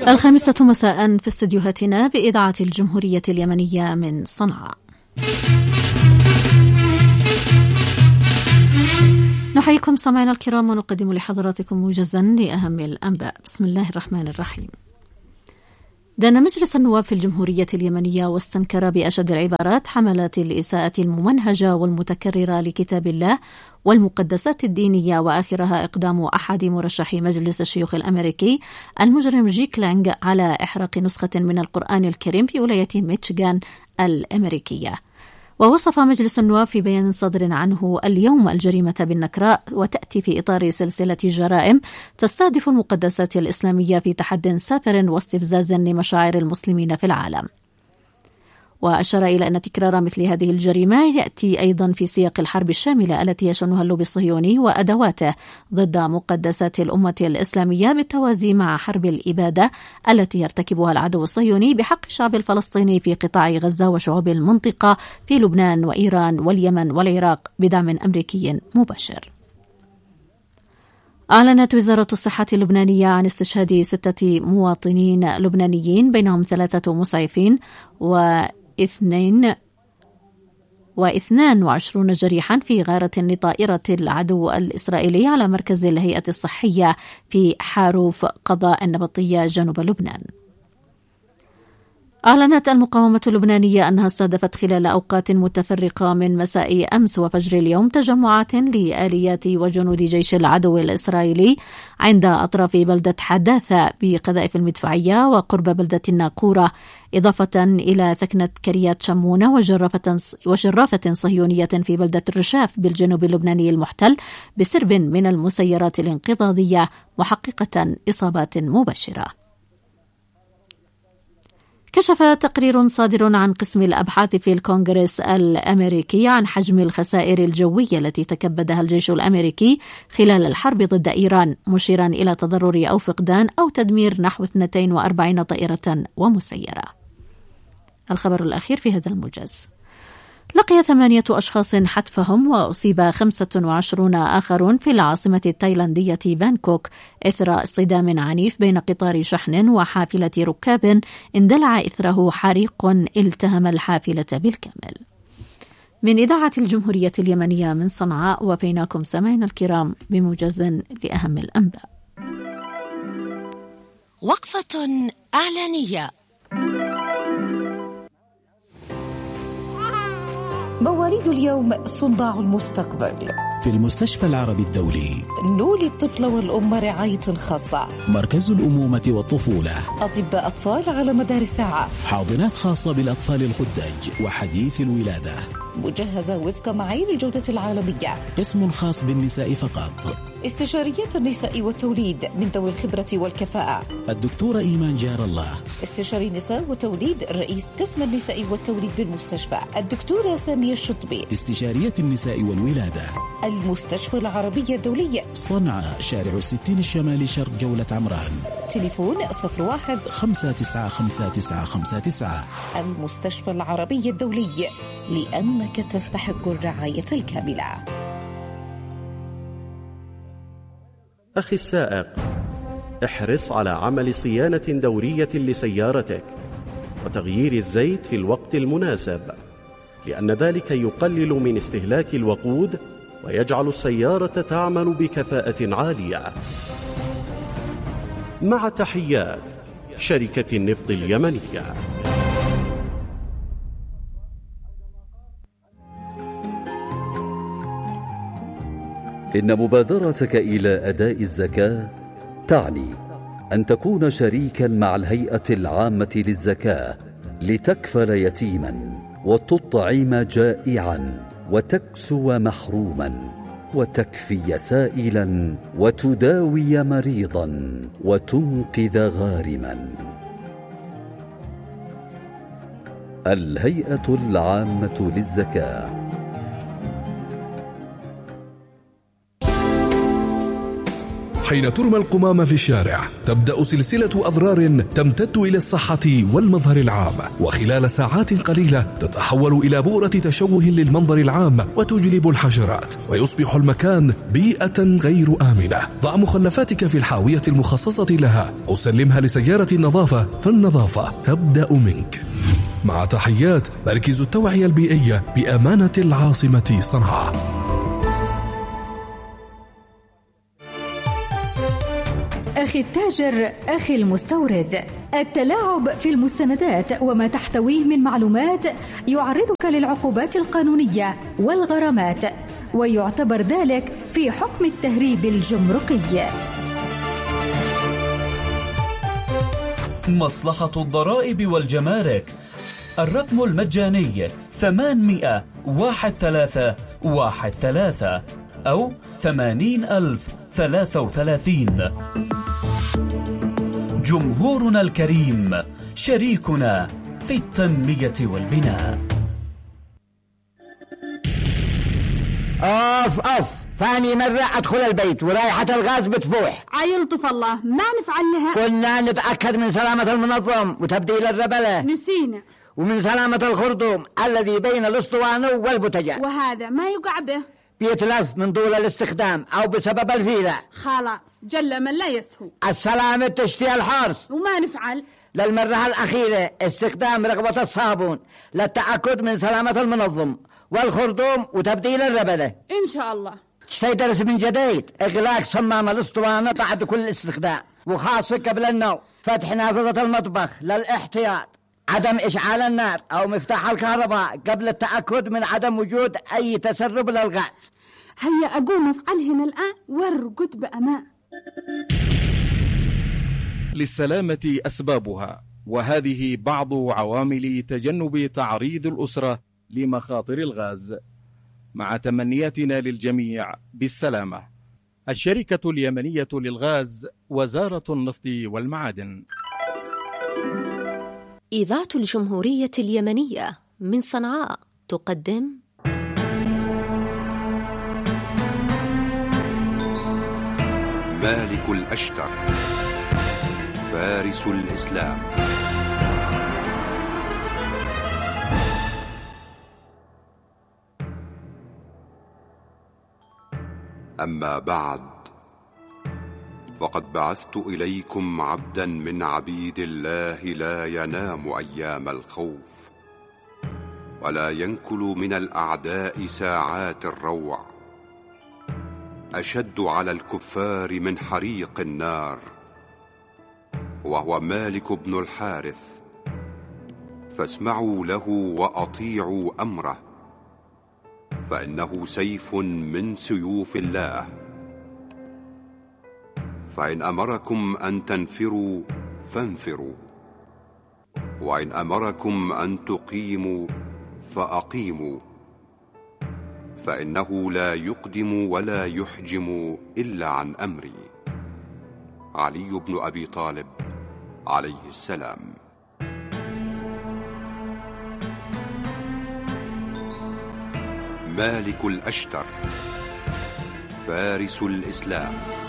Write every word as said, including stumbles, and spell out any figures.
الخامسة مساء في استديوهاتنا بإذاعة الجمهورية اليمنية من صنعاء. نحييكم سمعنا الكرام ونقدم لحضراتكم موجزا لأهم الأنباء. بسم الله الرحمن الرحيم. دان مجلس النواب في الجمهورية اليمنية واستنكر بأشد العبارات حملات الإساءة الممنهجة والمتكررة لكتاب الله والمقدسات الدينية، وآخرها إقدام أحد مرشحي مجلس الشيوخ الأمريكي المجرم جيك لانغ على إحراق نسخة من القرآن الكريم في ولاية ميشيغان الأمريكية. ووصف مجلس النواب في بيان صادر عنه اليوم الجريمة بالنكراء، وتأتي في إطار سلسلة جرائم تستهدف المقدسات الإسلامية في تحد سافر واستفزاز لمشاعر المسلمين في العالم. وأشار إلى أن تكرار مثل هذه الجريمة يأتي أيضا في سياق الحرب الشاملة التي يشنها اللوبي الصهيوني وأدواته ضد مقدسات الأمة الإسلامية، بالتوازي مع حرب الإبادة التي يرتكبها العدو الصهيوني بحق الشعب الفلسطيني في قطاع غزة وشعوب المنطقة في لبنان وإيران واليمن والعراق بدعم أمريكي مباشر. أعلنت وزارة الصحة اللبنانية عن استشهاد ستة مواطنين لبنانيين، بينهم ثلاثة مسعفين و اثنين واثنان وعشرون جريحا في غارة لطائرة العدو الإسرائيلي على مركز الهيئة الصحية في حاروف قضاء النبطية جنوب لبنان. أعلنت المقاومة اللبنانية أنها استهدفت خلال أوقات متفرقة من مساء أمس وفجر اليوم تجمعات لآليات وجنود جيش العدو الإسرائيلي عند أطراف بلدة حداثة بقذائف المدفعية وقرب بلدة الناقورة، إضافة إلى ثكنة كريات شمونة وجرافة, وجرافة صهيونية في بلدة الرشاف بالجنوب اللبناني المحتل بسرب من المسيرات الانقضاضية، محققة إصابات مباشرة. كشف تقرير صادر عن قسم الأبحاث في الكونغرس الأمريكي عن حجم الخسائر الجوية التي تكبدها الجيش الأمريكي خلال الحرب ضد إيران، مشيرا إلى تضرر أو فقدان أو تدمير نحو اثنتين وأربعين طائرة ومسيرة. الخبر الأخير في هذا الموجز: لقي ثمانية أشخاص حتفهم وأصيب خمسة وعشرون آخرون في العاصمة التايلاندية بانكوك إثر اصطدام عنيف بين قطار شحن وحافلة ركاب اندلع إثره حريق التهم الحافلة بالكامل. من إذاعة الجمهورية اليمنية من صنعاء، وفيناكم سمعنا الكرام بموجز لأهم الأنباء. وقفة إعلانية. مواليد اليوم صناع المستقبل. في المستشفى العربي الدولي نولي الطفل والأم رعاية خاصة. مركز الأمومة والطفولة، أطباء أطفال على مدار الساعة، حاضنات خاصة بالأطفال الخدج وحديث الولادة، مجهزة وفق معايير الجودة العالمية، قسم خاص بالنساء فقط، استشاريات النساء والتوليد من ذوي الخبرة والكفاءة، الدكتورة إيمان جار الله، استشاري نساء وتوليد رئيس قسم النساء والتوليد بالمستشفى، الدكتورة سامية الشطبي، استشارية النساء والولادة. المستشفى العربية الدولية، صنعاء، شارع الستين الشمالي شرق جولة عمران، تليفون صفر واحد خمسة تسعة خمسة تسعة خمسة تسعة. المستشفى العربي الدولي، لأنك تستحق الرعاية الكاملة. أخي السائق، احرص على عمل صيانة دورية لسيارتك وتغيير الزيت في الوقت المناسب، لأن ذلك يقلل من استهلاك الوقود ويجعل السيارة تعمل بكفاءة عالية. مع تحيات شركة النفط اليمنية. إن مبادرتك إلى أداء الزكاة تعني أن تكون شريكا مع الهيئة العامة للزكاة لتكفل يتيما وتطعم جائعا وتكسو محروما وتكفي سائلا وتداوي مريضا وتنقذ غارما. الهيئة العامة للزكاة. حين ترمى القمامة في الشارع تبدأ سلسلة أضرار تمتد إلى الصحة والمظهر العام، وخلال ساعات قليلة تتحول إلى بؤرة تشوه للمنظر العام وتجلب الحشرات، ويصبح المكان بيئة غير آمنة. ضع مخلفاتك في الحاوية المخصصة لها أو سلمها لسيارة النظافة، فالنظافة تبدأ منك. مع تحيات مركز التوعية البيئية بأمانة العاصمة صنعاء. أخي التاجر، أخي المستورد، التلاعب في المستندات وما تحتويه من معلومات يعرضك للعقوبات القانونية والغرامات، ويعتبر ذلك في حكم التهريب الجمركي. مصلحة الضرائب والجمارك، الرقم المجاني ثمانمائة واحد ثلاثة واحد ثلاثة أو ثمانين ألف ثلاثة وثلاثين. جمهورنا الكريم شريكنا في التنمية والبناء. أوف أوف، ثاني مرة أدخل البيت ورائحة الغاز بتفوح. عيلطف الله، ما نفعل لها. كنا نتأكد من سلامة المنظم وتبديل الربلة، نسينا، ومن سلامة الخرطوم الذي بين الأسطوانة والبوتجان، وهذا ما يقع به، بيتلف من طول الاستخدام أو بسبب الفيلة. خلاص جل من لا يسهو. السلامة تشتي الحرص، وما نفعل. للمرة الأخيرة استخدام رغبة الصابون للتأكد من سلامة المنظم والخرطوم وتبديل الربلة. إن شاء الله. تستيدرس من جديد إغلاق صمام الأسطوانة بعد كل استخدام، وخاصة قبل النوم، فتح نافذة المطبخ للاحتياط، عدم إشعال النار أو مفتاح الكهرباء قبل التأكد من عدم وجود أي تسرب للغاز. هيا أقوم أفعلهن الآن وارقد بأمان. للسلامة أسبابها، وهذه بعض عوامل تجنب تعريض الأسرة لمخاطر الغاز. مع تمنياتنا للجميع بالسلامة. الشركة اليمنية للغاز، وزارة النفط والمعادن. إذاعة الجمهورية اليمنية من صنعاء تقدم مالك الأشتر، فارس الإسلام. أما بعد، فقد بعثت إليكم عبدا من عبيد الله لا ينام أيام الخوف، ولا ينكل من الأعداء ساعات الروع، أشد على الكفار من حريق النار، وهو مالك بن الحارث. فاسمعوا له وأطيعوا أمره، فإنه سيف من سيوف الله. فإن أمركم أن تنفروا فانفروا، وإن أمركم أن تقيموا فأقيموا، فإنه لا يقدم ولا يحجم إلا عن أمري. علي بن أبي طالب عليه السلام. مالك الأشتر، فارس الإسلام.